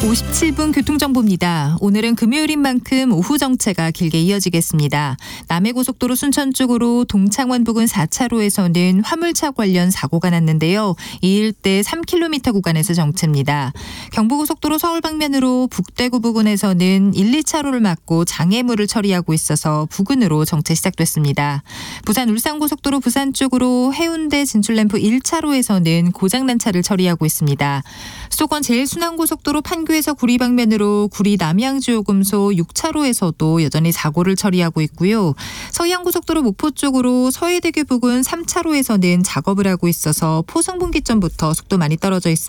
57분 교통정보입니다. 오늘은 금요일인 만큼 오후 정체가 길게 이어지겠습니다. 남해고속도로 순천 쪽으로 동창원 부근 4차로에서는 화물차 관련 사고가 났는데요. 이 일대 3km 구간에서 정체입니다. 경부고속도로 서울 방면으로 북대구 부근에서는 1, 2차로를 막고 장애물을 처리하고 있어서 부근으로 정체 시작됐습니다. 부산 울산고속도로 부산 쪽으로 해운대 진출램프 1차로에서는 고장난 차를 처리하고 있습니다. 수도권 제일순환고속도로 판교에서 구리 방면으로 구리 남양주요금소 6차로에서도 여전히 사고를 처리하고 있고요. 서해안고속도로 목포 쪽으로 서해대교 부근 3차로에서는 작업을 하고 있어서 포성분기점부터 속도 많이 떨어져 있습니다.